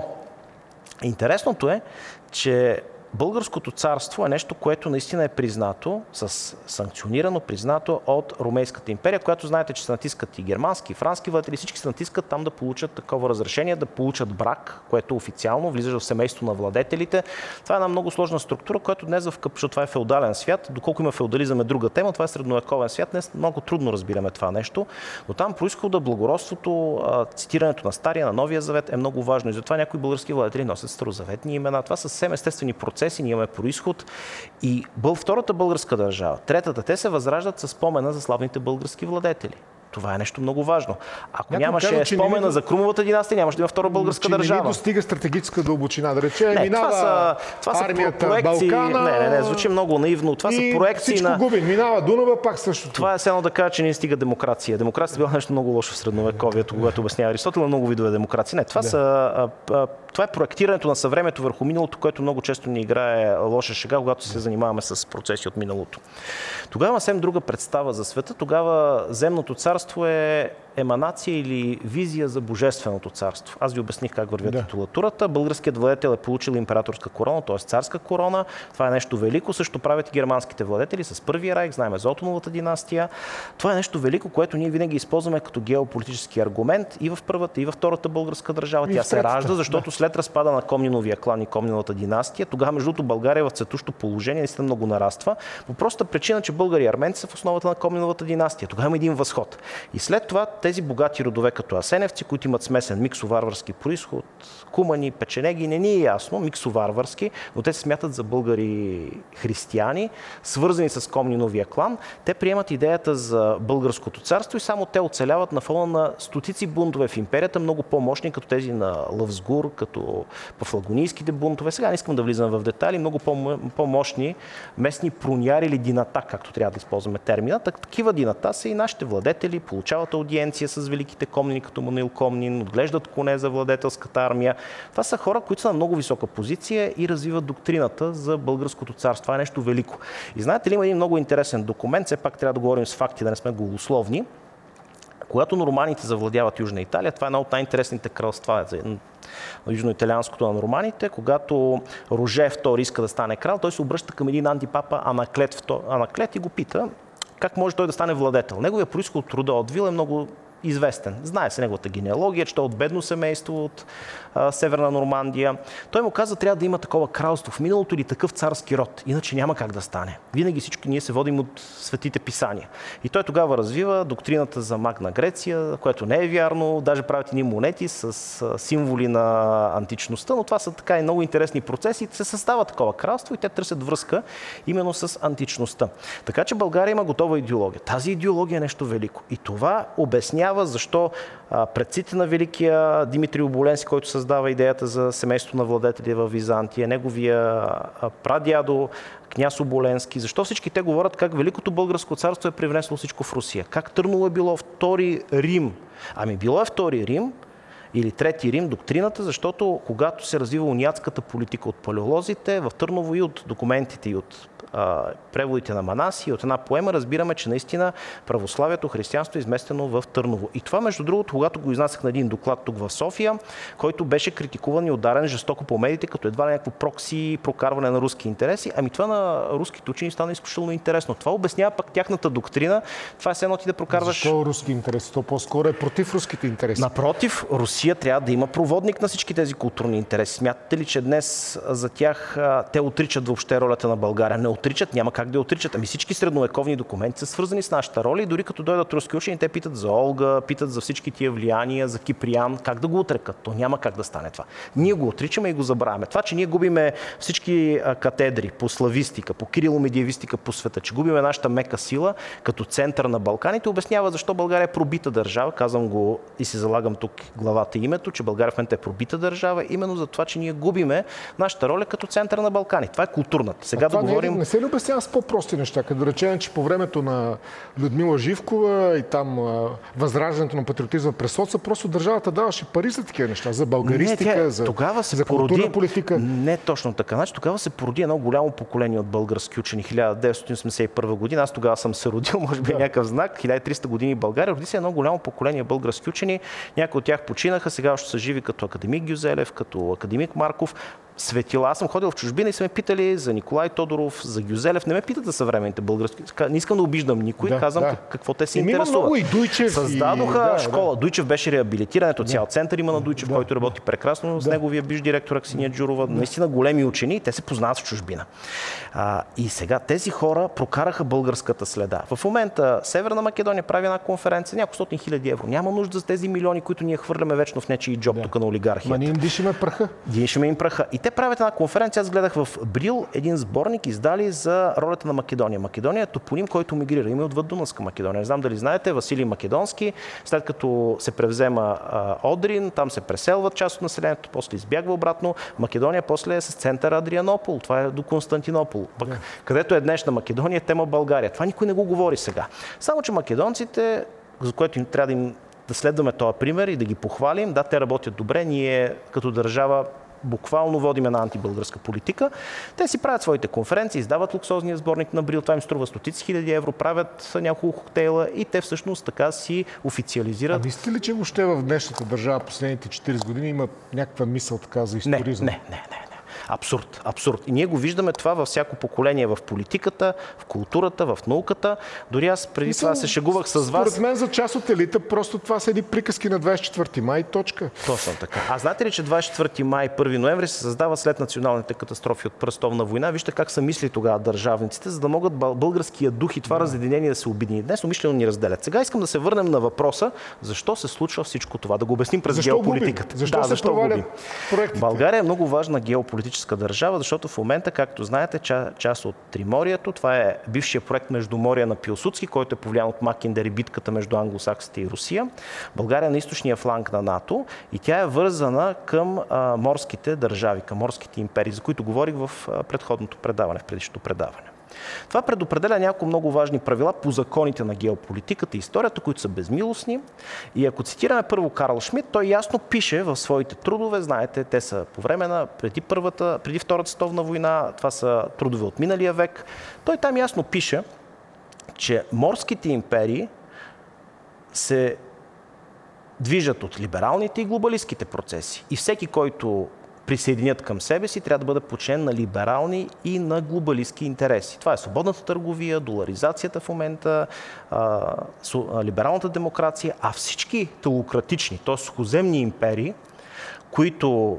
интересното е, че Българското царство е нещо, което наистина е признато, с санкционирано, признато от Румейската империя, която знаете, че се натискат и германски, и франски владетели, всички се натискат там да получат такова разрешение, да получат брак, което официално влиза в семейство на владетелите. Това е една много сложна структура, която днес в къпшо, това е феодален свят. Доколко има феодализъм е друга тема, това е средновековен свят. Днес много трудно разбираме това нещо, но там произхода, благородството, цитирането на Стария, на Новия завет е много важно и затова някои български владетели носят старозаветни имена. Това са съвсем естествени процеси. Ние имаме произход и бъл втората българска държава. Третата, те се възраждат със спомена за славните български владетели. Това е нещо много важно. Ако Някой нямаше казва, спомена не... за Крумовата династия, нямаше да има втора българска че държава. Не ни достига стратегическа дълбочина. Да рече, не, минава това са, това са армията проекции. Балкана... Не, не, не, звучи много наивно. Това са проекции всичко на... губим. Минава Дунава, пак същото. Това е едно да кажа, че не стига демокрация. Демокрацията била нещо много лошо в средновековието, когато обяснява Аристотел, много видове демокрация. Не, това да. са... А, а, това е проектирането на съвремето върху миналото, което много често ни играе лоша шега, когато се занимаваме с процеси от миналото. Тогава има съвсем друга представа за света. Тогава земното царство е еманация или визия за божественото царство. Аз ви обясних как върви да. титулатурата. Българският владетел е получил императорска корона, т.е. царска корона. Това е нещо велико. Също правят и германските владетели с Първия райх, знаем за Отоновата династия. Това е нещо велико, което ние винаги използваме като геополитически аргумент и в първата, и във втората българска държава. Тя се ражда, защото да. след разпада на Комниновия клан и Комниновата династия, тогава между другото България в цветущо положение наистина много нараства. По простата причина, че българи и арменци са в основата на Комниновата династия. Тогава има един възход. И след това тези богати родове като асеневци, които имат смесен миксоварварски произход, кумани, печенеги, не ни е ясно, миксоварварски, но те се смятат за българи християни, свързани с Комниновия клан. Те приемат идеята за българското царство и само те оцеляват на фона на стотици бунтове в империята, много по-мощни, като тези на Лъвсгур, като пафлагонийските бунтове. Сега не искам да влизам в детайли, много по-мощни местни проняри или дината, както трябва да използваме термина. Так, такива дината са и нашите владетели, получават аудиенция с великите комнини, като Мануил Комнин, отглеждат коне за владетелската армия. Това са хора, които са на много висока позиция и развиват доктрината за българското царство. Това е нещо велико. И знаете ли, има един много интересен документ, все пак трябва да говорим с факти, да не сме голословни. Когато норманите завладяват Южна Италия, това е едно от най-интересните кралства на южноиталианското на норманите. Когато Роже втори иска да стане крал, той се обръща към един антипапа Анаклет, Анаклет и го пита как може той да стане владетел. Неговия произход от рода от Вил е много известен. Знае се неговата генеалогия, че той е от бедно семейство от а, Северна Нормандия. Той му каза, трябва да има такова кралство в миналото или такъв царски род, иначе няма как да стане. Винаги всички ние се водим от светите писания. И той тогава развива доктрината за Магна Греция, което не е вярно, даже правят едни монети с а, символи на античността, но това са така и много интересни процеси. Се създава такова кралство и те търсят връзка именно с античността. Така че България има готова идеология. Тази идеология е нещо велико. И това обяснява защо а, предците на великия Димитри Оболенски, който създава идеята за семейство на владетели в Византия, неговия а, прадядо княз Оболенски, защо всички те говорят как Великото българско царство е привнесло всичко в Русия. Как Търново е било втори Рим. Ами било е втори Рим, или трети Рим, доктрината, защото когато се развива униатската политика от палеолозите, в Търново и от документите, и от а, преводите на Манаси, и от една поема, разбираме, че наистина православието, християнство е изместено в Търново. И това, между другото, когато го изнасях на един доклад тук в София, който беше критикуван и ударен жестоко по медиите, като едва ли някакво прокси, прокарване на руски интереси, ами това на руските учени стана изключително интересно. Това обяснява пък тяхната доктрина. Това е все едно ти да прокарваш... Защо руски интереси? То по-скоро е против руските интереси. Напротив, Русия трябва да има проводник на всички тези културни интереси. Смятате ли, че днес за тях те отричат въобще ролята на България? Не отричат, няма как да я отричат. Ами всички средновековни документи са свързани с нашата роля и дори като дойдат руски учени, те питат за Олга, питат за всички тия влияния, за Киприян. Как да го отрекат? То няма как да стане това. Ние го отричаме и го забравяме. Това, че ние губиме всички катедри по славистика, по кириломедиевистика по света, че губиме нашата мека сила като център на Балканите, обяснява защо България е пробита държава. Казвам го и си залагам тук главата и името, че България в момента е пробита държава, именно за това, че ние губиме нашата роля като център на Балкани. Това е културната. Сега да говорим... Не, не се ли обяснява с по-прости неща? Като да речем, че по времето на Людмила Живкова и там възраждането на патриотизма през соца, просто държавата даваше пари за такива неща, за българистика, не, тя, за, тогава се за породи, културна политика. Не точно така. Значи, тогава се породи едно голямо поколение от български учени. хиляда деветстотин осемдесет и първа година. Аз тогава съм се родил, може би да. Някакъв знак. хиляда и триста години в България. Роди се едно голямо поколение български учени. Някои от тях починаха, сега още са живи като академик Гюзелев, като академик Марков. Светила. Аз съм ходил в чужбина и са ме питали за Николай Тодоров, за Гюзелев. Не ме питат за съвременните български. Не искам да обиждам никой, да, казвам да. какво те се Има интересуват. много и Дуйчев. Създадоха и... школа. Да, Дуйчев беше реабилитиран. Ето цял център има на Дуйчев, да. който работи прекрасно Да. с неговия биш директор Аксинья Джурова. Наистина големи учени и те се познават в чужбина. А, и сега тези хора прокараха българската следа. В момента Северна Македония прави една конференция, няколко стотин хиляди евро. Няма нужда за тези милиони, които ние хвърляме вечно в нечии джоб да. тук на олигархията. Ма ние им дишаме праха. Дишаме им праха. И те правят една конференция. Аз гледах в Брил един сборник, издали за ролята на Македония. Македония е топоним, който мигрира. Има отвъд Дунавска Македония. Не знам дали знаете, Василий Македонски, след като се превзема а, Одрин, там се преселват част от населението, после избягва обратно. Македония после е с център Адрианопол. Това е до Константинопол. Пък, yeah. където е днешна Македония, тема България. Това никой не го говори сега. Само, че македонците, за което им трябва да им да следваме този пример и да ги похвалим. Да, те работят добре. Ние като държава буквално водим една антибългарска политика. Те си правят своите конференции, издават луксозния сборник на Брил, това им струва стотици хиляди евро, правят няколко коктейла и те всъщност така си официализират. А мислите ли, че въобще в днешната държава последните четирийсет години има някаква мисъл така за историзъм? Не, не, не, не. Абсурд, абсурд. И ние го виждаме това във всяко поколение, в политиката, в културата, в науката. Дори аз преди Мисъл, това се шегувах с вас. Според мен за част от елита просто това са едни приказки на двадесет и четвърти май, точка. Точно така. А знаете ли, че двадесет и четвърти май, първи ноември се създава след националните катастрофи от Първата световна война? Вижте как са мисли тогава държавниците, за да могат българския дух и това да. разединение да се обедини. Днес умишлено ни разделят. Сега искам да се върнем на въпроса, защо се случва всичко това, да го обясним през защо геополитиката. Губим? Защо да, се защо провалят проектите? България е много важна геополитическа държава, защото в момента, както знаете, част от Триморието, това е бившия проект Междуморие на Пилсудски, който е повлиян от Макиндер и битката между англосаксите и Русия. България е на източния фланг на НАТО и тя е вързана към а, морските държави, към морските империи, за които говорих в а, предходното предаване, в предишното предаване. Това предопределя няколко много важни правила по законите на геополитиката и историята, които са безмилостни. И ако цитираме първо Карл Шмидт, той ясно пише в своите трудове, знаете, те са по време на преди, първата, преди Втората световна война, това са трудове от миналия век. Той там ясно пише, че морските империи се движат от либералните и глобалистските процеси. И всеки, който присъединят към себе си, трябва да бъде подчинен на либерални и на глобалистки интереси. Това е свободната търговия, доларизацията в момента, а, а, либералната демокрация, а всички телократични, т.е. сухоземни империи, които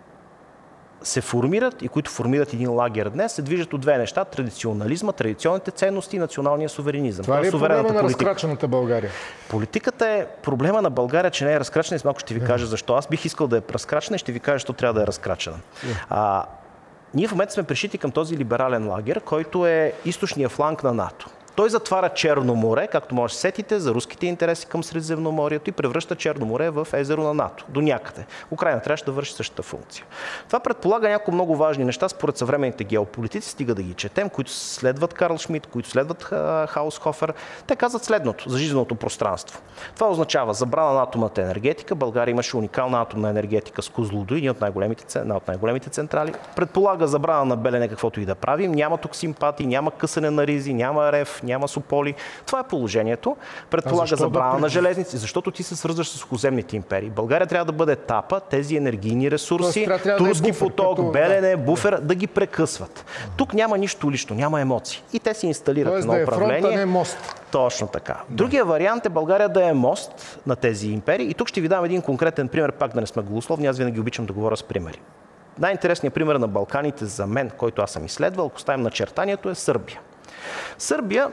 се формират и които формират един лагер днес, се движат от две неща: традиционализма, традиционните ценности и националния суверенизъм. Това ли е проблема на политика. разкрачената България? Политиката е проблема на България, че не е разкрачена и малко ще ви кажа защо. Аз бих искал да е разкрачена и ще ви кажа, защо трябва да е разкрачена. А, ние в момента сме пришити към този либерален лагер, който е източния фланг на НАТО. Той затваря Черно море, както може да се сетите, за руските интереси към Средиземноморието и превръща Черно море в езеро на НАТО. До някъде. Украйна трябваше да върши същата функция. Това предполага няколко много важни неща според съвременните геополитици, стига да ги четем, които следват Карл Шмидт, които следват Хаусхофер. Те казват следното за жизненото пространство. Това означава забрана на атомната енергетика. България имаше уникална атомна енергетика с Козлодуй, една от най-големите, една от най-големите централи. Предполага забрана на Белене каквото и да правим. Няма тук симпатии, няма късане на ризи, няма рев, няма Сополи. Това е положението. Предполага забрана да... на железници, защото ти се свързваш с сухоземните империи. България трябва да бъде етапа, тези енергийни ресурси, трябва, трябва турски да е буфер, поток, като... Белене, буфер, да. да ги прекъсват. Тук няма нищо лично, няма емоции. И те си инсталират Тоест, едно да управление. Е фронт, а не мост. Точно така. Другия вариант е България да е мост на тези империи. И тук ще ви дам един конкретен пример, пак да не сме голословни, аз винаги обичам да говоря с примери. Най-интересният пример на Балканите за мен, който аз съм изследвал, ако ставим начертанието, е Сърбия. Сърбия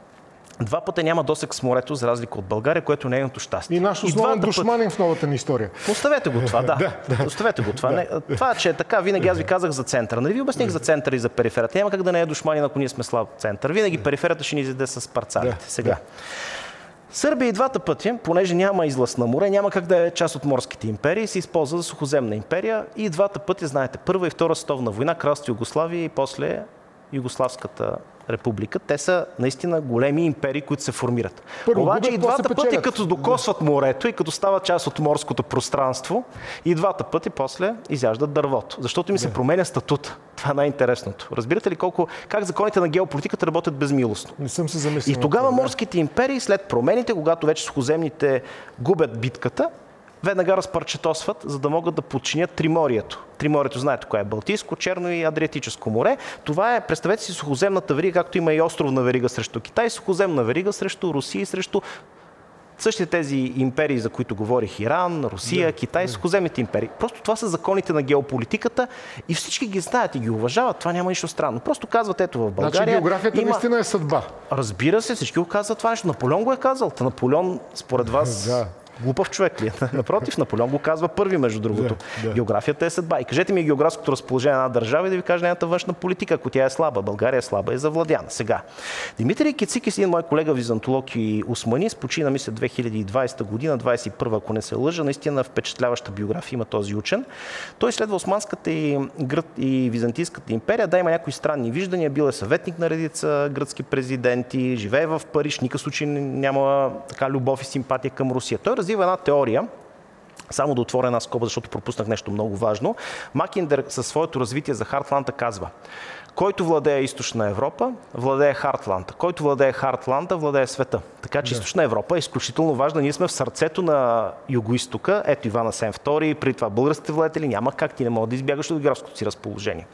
два пъти няма досег с морето, за разлика от България, което е нейното щастие. И наш основен душманин в новата ни история. Оставете го това, да. Оставете го това. Не, това, че е така, винаги аз ви казах за центъра. Нали ви обясних за центъра и за периферията? Няма как да не е душманин, ако ние сме слаб център. Винаги периферията ще ни изяде с парцалите. Сега. Сърбия и двата пъти, понеже няма излъз на море, няма как да е част от морските империи, се използва за сухоземна империя и двата пъти, знаете, Първа и Втора световна война, кралство Югославия и после Югославската република. Те са наистина големи империи, които се формират. Първо, обаче губят, и двата пъти, пъти, като докосват морето и като стават част от морското пространство, и двата пъти после изяждат дървото. Защото им се променя статут. Това е най-интересното. Разбирате ли колко, как законите на геополитиката работят безмилостно? Не съм се замислил. И тогава морските империи, след промените, когато вече сухоземните губят битката, веднага разпарчетосват, за да могат да подчинят Триморието. Триморието, знаете кое е? Балтийско, Черно и Адриатическо море. Това е, представете си, сухоземната верига, както има и островна верига срещу Китай, сухоземна верига срещу Русия и срещу същите тези империи, за които говорих, Иран, Русия, да, Китай, да. Сухоземните империи. Просто това са законите на геополитиката и всички ги знаят и ги уважават. Това няма нищо странно. Просто казват, ето в България. Значи географията има... наистина е съдба. Разбира се, всички го казват това нещо. Наполеон го е казал. Та Наполеон, според вас... Да. Глупав човек ли е? Напротив, Наполеон го казва първи, между другото. Да, да. Географията е съдба. И кажете ми географското разположение на една държава и да ви кажа нейната външна политика, ако тя е слаба. България е слаба и завладяна. Сега. Димитрий Кицикис, един мой колега византолог и усманист, почина, мисля, две хиляди и двадесета година, двадесет и първа, ако не се лъжа, наистина впечатляваща биография има този учен. Той изследва османската и, гръд, и византийската империя. Да, има някои странни виждания. Бил е съветник на редица гръцки президенти, живее в Париж, никакъв случай няма така любов и симпатия към Русия. Той развива една теория, само да отворя една скоба, защото пропуснах нещо много важно. Макиндер със своето развитие за Хартланда казва: който владее Източна Европа, владее Хартланда. Който владее Хартланда, владее света. Така че да. Източна Европа е изключително важна. Ние сме в сърцето на Югоизтока. Ето Иван Асен втори, преди това българските владетели. Няма как, ти не мога да избягаш от географското си разположение.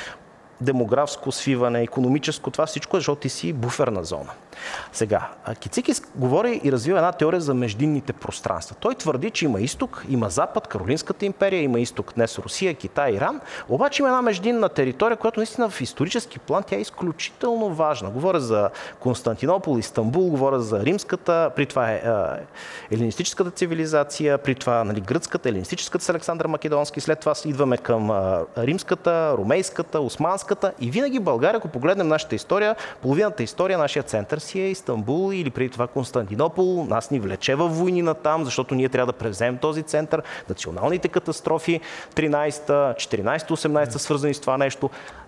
Демографско свиване, икономическо, това всичко е, защото ти си буферна зона. Сега, Кицикис говори и развива една теория за междинните пространства. Той твърди, че има изток, има запад, Каролинската империя, има изток днес Русия, Китай, Иран, обаче има една междинна територия, която наистина в исторически план тя е изключително важна. Говоря за Константинопол, Истанбул, говоря за римската, при това е, е елинистическата цивилизация, при това нали, гръцката, елинистическата с Александър Македонски, след това идваме към а, римската, ромейската, османската и винаги България, ако погледнем нашата история, половината история, нашия център си е Истанбул или преди това Константинопол. Нас ни влече във войни на там, защото ние трябва да превземем този център. Националните катастрофи, тринадесета, четиринадесета, осемнадесета, свързани с това нещо.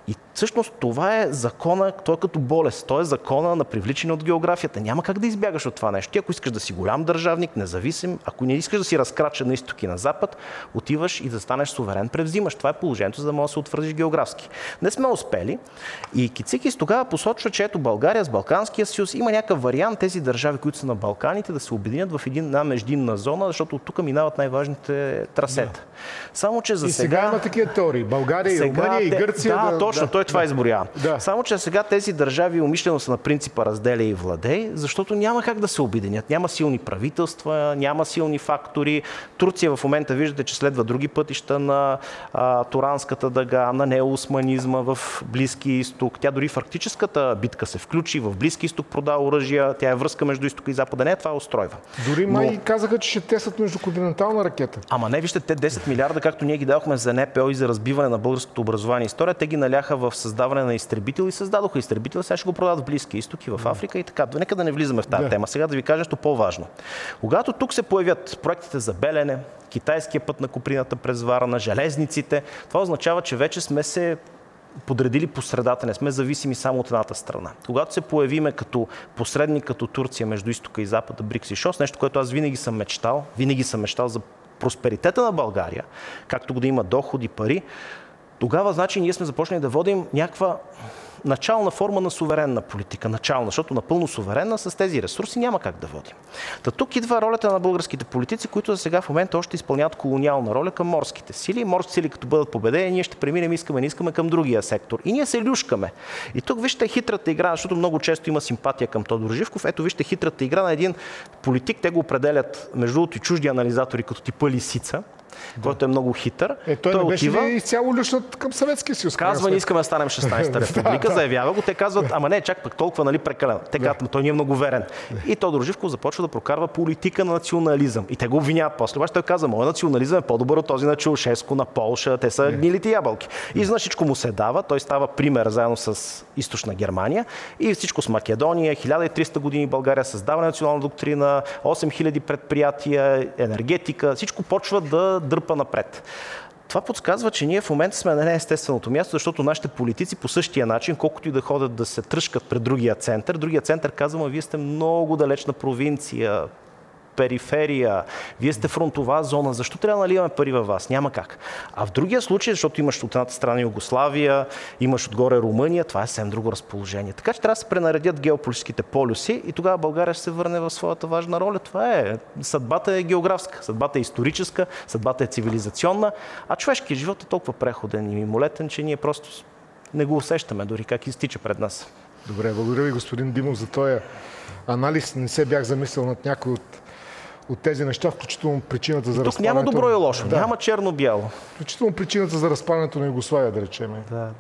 И всъщност това е закона, той е като болест, той е закона на привличане от географията. Няма как да избягаш от това нещо. Ти ако искаш да си голям държавник, независим, ако не искаш да си разкрача на изток и на запад, отиваш и да станеш суверен, превзимаш. Това е положението, за да можеш да се утвърдиш географски. Не сме успели и Кицикис тогава посочва, че ето България с Балканския съюз има някакъв вариант тези държави, които са на Балканите, да се обединят в една междинна зона, защото от тук минават най-важните трасета. Да. Само че за и сега... сега има такива теории. България и Румъния и Гърция. Да, да, точно, да, той това да. изборява. Да. Само че сега тези държави умишлено са на принципа разделя и владей, защото няма как да се обединят. Няма силни правителства, няма силни фактори. Турция в момента виждате, че следва други пътища на а, Туранската дъга, на неоосманизма в Близкия изток. Тя дори в арктическата битка се включи, в Близки изток продава оръжия, тя е връзка между изтока и запада. Не, това устройва. Дори май Но... казаха, че ще тестват междуконтинентална ракета. Ама не, вижте, те десет милиарда, както ние ги дадохме за Н П О и за разбиване на българското образование и история, те ги наляха в създаване на изтребител и създадоха изтребител, сега ще го продават в Близкия изток и в Африка и така. Нека да не влизаме в тази да. тема. Сега да ви кажа нещо по-важно. Когато тук се появят проектите за Белене, китайския път на Куприната през Варна, железниците, това означава, че вече сме се подредили по средата, не сме зависими само от едната страна. Когато се появиме като посредник, като Турция между изтока и запада, БРИКС и ШОС, нещо, което аз винаги съм мечтал, винаги съм мечтал за просперитета на България, както го да има доходи, пари, тогава, значи, ние сме започнали да водим някаква начална форма на суверенна политика. Начална, защото напълно суверенна с тези ресурси няма как да водим. Та тук идва ролята на българските политици, които за сега в момента още изпълняват колониална роля към морските сили. Морски сили, като бъдат победени, ние ще преминем, искаме, не искаме към другия сектор. И ние се люшкаме. И тук вижте хитрата игра, защото много често има симпатия към Тодор Живков. Ето вижте хитрата игра на един политик. Те го определят, между другото, и чужди анализатори, като типа Лисица, да. който е много хитър. Е, той, той не беше отива, ли изцяло люшнат към Съветския съюз? Казва, не искаме да станем шестнадесета република, заявява го. Те казват, ама не, чак пък толкова, нали, прекалено. Те казват, той ни е много верен. И Тодор Живков започва да прокарва политика на национализъм. И те го обвиняват после. Обаче той казва, моят национализъм е по-добър от този на Чаушеско, на Полша. Те са гнилите ябълки. И знаеш, всичко му се дава. Той става пример заедно с Източна Германия. И всичко с Македония, хиляда и триста години България, създаване на национална доктрина, осем хиляди предприятия, енергетика. Всичко почва да дърпа напред. Това подсказва, че ние в момента сме на неестественото място, защото нашите политици по същия начин, колкото и да ходят да се тръшкат пред другия център, другия център казва, вие сте много далечна провинция, периферия, вие сте фронтова зона, защо трябва да наливаме пари във вас? Няма как. А в другия случай, защото имаш от едната страна Югославия, имаш отгоре Румъния, това е съвсем друго разположение. Така че трябва да се пренаредят геополитическите полюси и тогава България ще се върне в своята важна роля. Това е. Съдбата е географска, съдбата е историческа, съдбата е цивилизационна, а човешкият живот е толкова преходен и мимолетен, че ние просто не го усещаме дори как изтича пред нас. Добре, благодаря ви, господин Димов, за този анализ. Не се бях замислил над някой от от тези неща, включително причината за разпадането... Тук няма добро и лошо, да. няма черно-бяло. Включително причината за разпадането на Югославия, да речем. Да, да.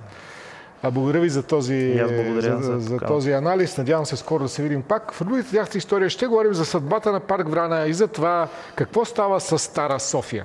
А благодаря ви за този, за, за, за този анализ. Надявам се скоро да се видим пак. В другите тяхната история ще говорим за съдбата на парк Врана и за това какво става с Стара София.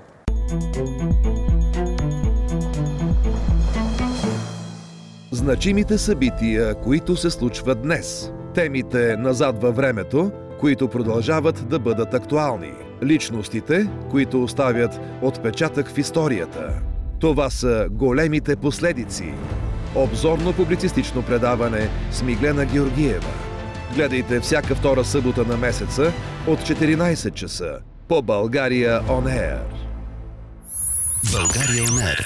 Значимите събития, които се случват днес. Темите назад във времето, които продължават да бъдат актуални. Личностите, които оставят отпечатък в историята. Това са големите последици. Обзорно-публицистично предаване с Миглена Георгиева. Гледайте всяка втора събота на месеца от четиринайсет часа по България Он Air. България Он Air.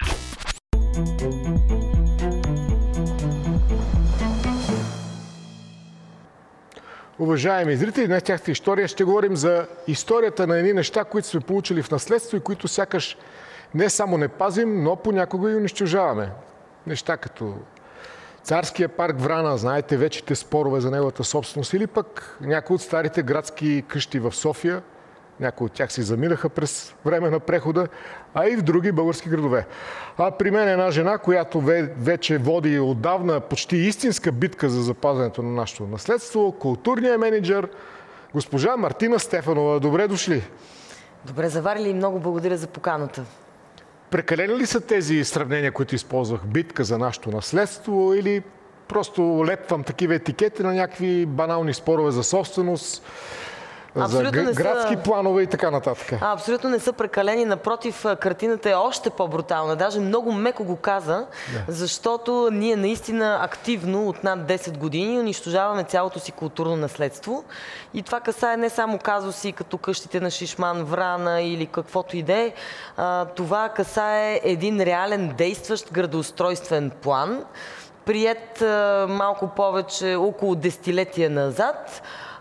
Уважаеми зрители, днес тяхната история ще говорим за историята на едни неща, които сме получили в наследство и които сякаш не само не пазим, но понякога и унищожаваме. Неща като Царския парк Врана, знаете вечите спорове за неговата собственост, или пък някои от старите градски къщи в София, някои от тях си заминаха през време на прехода, а и в други български градове. А при мен е една жена, която вече води отдавна почти истинска битка за запазването на нашето наследство, културният менеджер, госпожа Мартина Стефанова. Добре дошли! Добре заварили и много благодаря за поканата. Прекалени ли са тези сравнения, които използвах? Битка за нашето наследство или просто лепвам такива етикети на някакви банални спорове за собственост? за г- градски са... планове и така нататък. А, абсолютно не са прекалени. Напротив, картината е още по-брутална. Даже много меко го каза, да. Защото ние наистина активно от над десет години унищожаваме цялото си културно наследство. И това касае не само казуси като къщите на Шишман, Врана или каквото и да е. Това касае един реален действащ градоустройствен план, приет малко повече около десетилетия назад,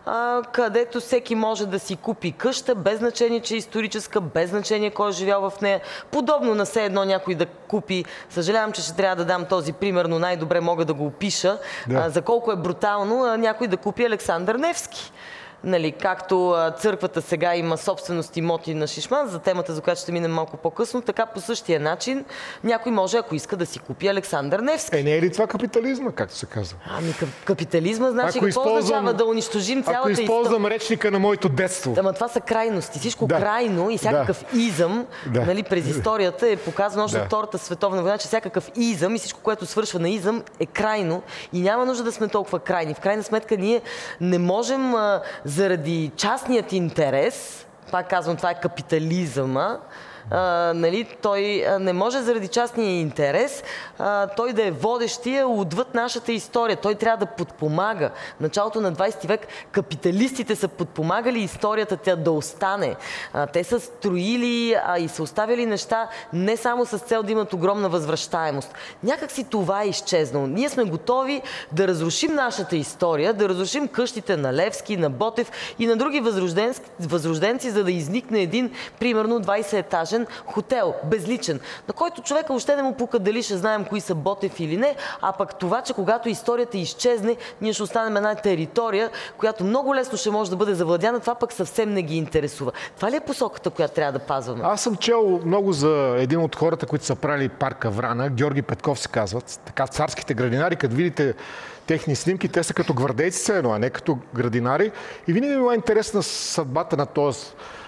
където всеки може да си купи къща, без значение, че е историческа, без значение кой е живял в нея. Подобно на все едно някой да купи, съжалявам, че ще трябва да дам този пример, но най-добре мога да го опиша, да. За колко е брутално някой да купи Александър Невски. Нали, както църквата сега има собственост имоти на Шишман, за темата, за която ще минем малко по-късно, така по същия начин някой може, ако иска, да си купи Александър Невски. Е, не е ли това капитализма, както се казва? Ами капитализма, значи ако какво означава да унищожим цялата история? Ако използвам истор... речника на моето детство. Ама това са крайности. Всичко да. крайно и всякакъв да. изъм, да. нали, през историята е показано още да. от Втората световна война, че всякакъв изъм и всичко, което свършва на изъм, е крайно и няма нужда да сме толкова крайни. В крайна сметка ние не можем а, заради частният интерес, пак казвам, това е капитализъма, а, нали, той не може заради частния интерес а, той да е водещия отвъд нашата история. Той трябва да подпомага. В началото на двайсети век капиталистите са подпомагали историята тя да остане. А, те са строили а, и са оставили неща не само с цел да имат огромна възвръщаемост. Някак си това е изчезнало. Ние сме готови да разрушим нашата история, да разрушим къщите на Левски, на Ботев и на други възрожденци, възрожденци, за да изникне един, примерно, двайсет-етажен хотел, безличен, на който човека още не му пука дали ще знаем кои са Ботев или не, а пък това, че когато историята изчезне, ние ще останем една територия, която много лесно ще може да бъде завладяна, това пък съвсем не ги интересува. Това ли е посоката, която трябва да пазваме? Аз съм чел много за един от хората, които са правили парка Врана, Георги Петков се казват, така царските градинари, като видите техни снимки, те са като гвардейци все едно, а не като градинари. И винаги ми била интересна съдбата на този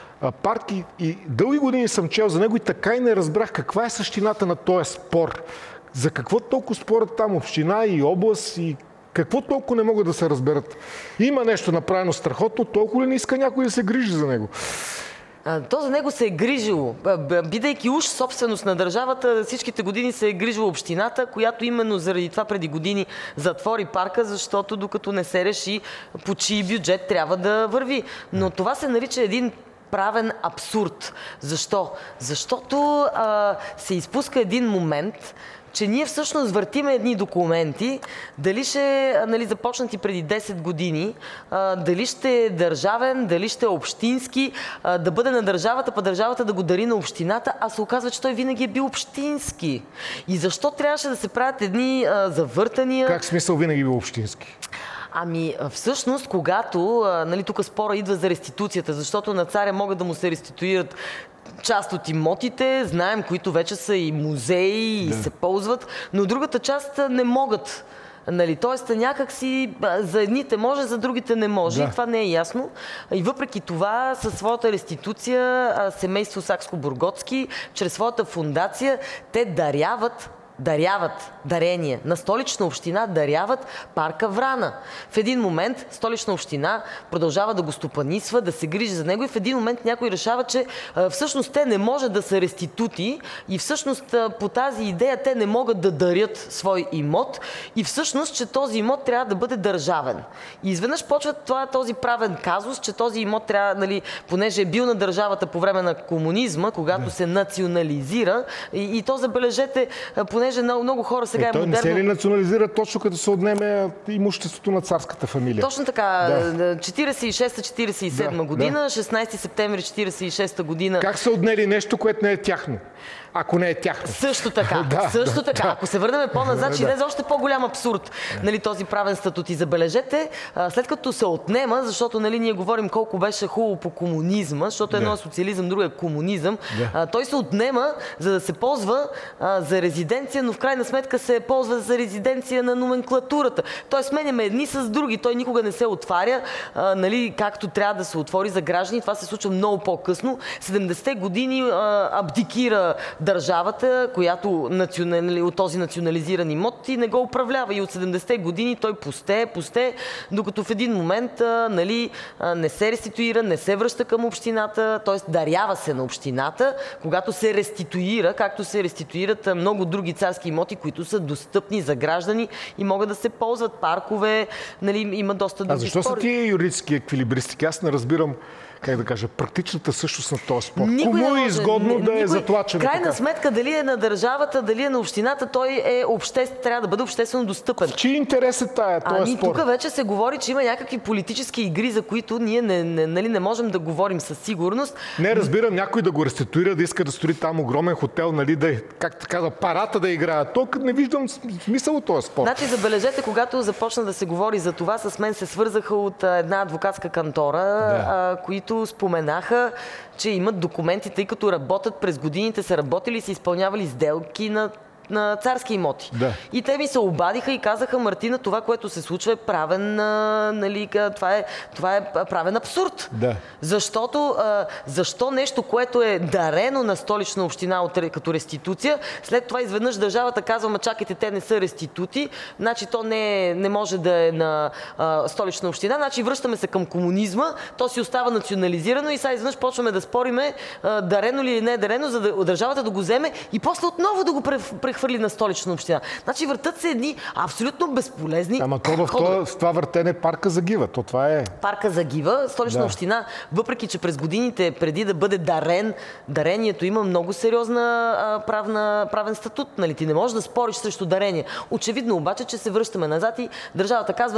парк и, и дълги години съм чел за него и така и не разбрах каква е същината на този спор. За какво толкова спорят там община и област и какво толкова не могат да се разберат. Има нещо направено страхотно, толкова ли не иска някой да се грижи за него? То за него се е грижило. Бидейки уж собственост на държавата, всичките години се е грижила общината, която именно заради това преди години затвори парка, защото докато не се реши по чий бюджет трябва да върви. Но това се нарича един правен абсурд. Защо? Защото а, се изпуска един момент, че ние всъщност въртиме едни документи, дали ще, нали, започнати преди десет години, а, дали ще е държавен, дали ще е общински, а, да бъде на държавата, па държавата да го дари на общината, а се оказва, че той винаги е бил общински. И защо трябваше да се правят едни а, завъртания? Как смисъл винаги бил общински? Ами всъщност, когато, нали, тук спора идва за реституцията, защото на царя могат да му се реституират част от имотите, знаем, които вече са и музеи и да. се ползват, но другата част не могат. Нали, тоест някак си за едните може, за другите не може. Да. И това не е ясно. И въпреки това, със своята реституция, семейство Сакско-Бурготски, чрез своята фундация, те даряват даряват дарение на Столична община, даряват парка Врана. В един момент Столична община продължава да го стопанисва, да се грижи за него и в един момент някой решава, че а, всъщност те не може да са реститути и всъщност а, по тази идея те не могат да дарят свой имот и всъщност, че този имот трябва да бъде държавен. И изведнъж почва това, този правен казус, че този имот трябва, нали, понеже е бил на държавата по време на комунизма, когато да. се национализира и, и то забележете, понеже Много, много хора сега е, е модерно. Той не се ли национализира точно като се отнеме имуществото на царската фамилия? Точно така. Да. четирийсет и шеста четирийсет и седма да, година, да. шестнайсети септември четирийсет и шеста година. Как са отнели нещо, което не е тяхно? Ако не е тяхно. Също така. да, също да, така. Да. Ако се върнем по-назад, ще излезе още по-голям абсурд. Нали, този правен статут. И забележете, след като се отнема, защото, нали, ние говорим колко беше хубаво по комунизма, защото едно е социализъм, друго е комунизъм, да. той се отнема, за да се ползва а, за резиденция резиденция, но в крайна сметка се ползва за резиденция на номенклатурата. Тоест сменяме едни с други. Той никога не се отваря, а, нали, както трябва да се отвори за граждани. Това се случва много по-късно. седемдесетте години а, абдикира държавата, която национали, от този национализиран имот и не го управлява. И от седемдесетте години той пусте, пусте, докато в един момент а, нали, а, не се реституира, не се връща към общината, т.е. дарява се на общината, когато се реституира, както се реституират много други царски имоти, които са достъпни за граждани и могат да се ползват, паркове, нали, има доста други А защо спори. са тия юридически еквилибристики? Аз не разбирам, как да кажа, практичната същност на този спорт. Никой Кому не е може, изгодно да никой, е затлачен крайна така? сметка, дали е на държавата, дали е на общината, той е обще... трябва да бъде обществено достъпен. Чий интерес е тая, този Ами спор? тук вече се говори, че има някакви политически игри, за които ние не, не, нали, не можем да говорим със сигурност. Не разбирам някой да го реституира, да иска да строи там огромен хотел, нали, да, е, как така, да парата да играе. Тук не виждам смисъл от този спорт. Значи, забележете, когато започна да се говори за това, с мен се свързаха от а, една адвокатска кантора, Да. а, които споменаха, че имат документи, тъй като работят през годините, са работили и са изпълнявали сделки на на царски имоти. Да. И те ми се обадиха и казаха: Мартина, това, което се случва, е правен, а, нали, това е, това е правен абсурд. Да. Защото а, защо нещо, което е дарено на Столична община от, като реституция, след това изведнъж държавата казва: ма чакайте, те не са реститути, значи то не, не може да е на а, Столична община, значи връщаме се към комунизма, то си остава национализирано и сега изведнъж почваме да спориме а, дарено ли или не е дарено, за да държавата да го вземе и после отново да го прехвърли на Столична община. Значи въртат се едни абсолютно безполезни. Ама то в това, в това въртене парка загива. То това е... Парка загива. Столична Да. община, въпреки че през годините, преди да бъде дарен, дарението има много сериозна а, правна, правен статут. Нали? Ти не можеш да спориш срещу дарение. Очевидно обаче, че се връщаме назад и държавата казва: